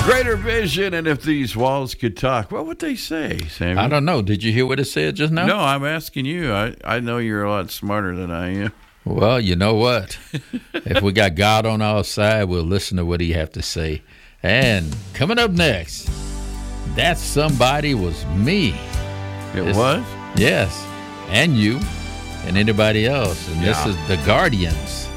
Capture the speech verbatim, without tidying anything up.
Greater vision, and if these walls could talk, what would they say, Samuel? I don't know. Did you hear what it said just now? No, I'm asking you. I, I know you're a lot smarter than I am. Well, you know what? If we got God on our side, we'll listen to what he have to say. And coming up next, that somebody was me. It This- was? Yes, and you and anybody else. And Yeah. this is The Guardians.